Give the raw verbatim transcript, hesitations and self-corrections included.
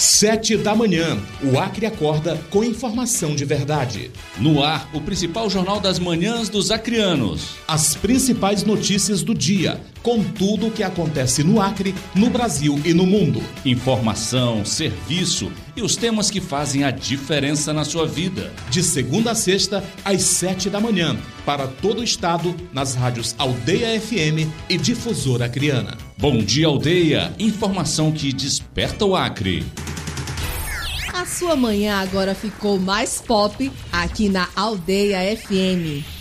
Sete da manhã, o Acre acorda com informação de verdade. No ar, o principal jornal das manhãs dos acreanos. As principais notícias do dia, com tudo o que acontece no Acre, no Brasil e no mundo. Informação, serviço e os temas que fazem a diferença na sua vida. De segunda a sexta, às sete da manhã, para todo o estado, nas rádios Aldeia F M e Difusora Acreana. Bom dia, Aldeia. Informação que desperta o Acre. A sua manhã agora ficou mais pop aqui na Aldeia F M.